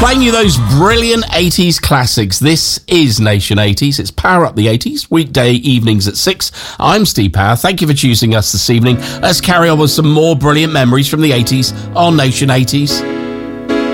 Playing you those brilliant 80s classics. This is Nation 80s. It's Power Up the 80s, weekday evenings at 6. I'm Steve Power. Thank you for choosing us this evening. Let's carry on with some more brilliant memories from the 80s on Nation 80s.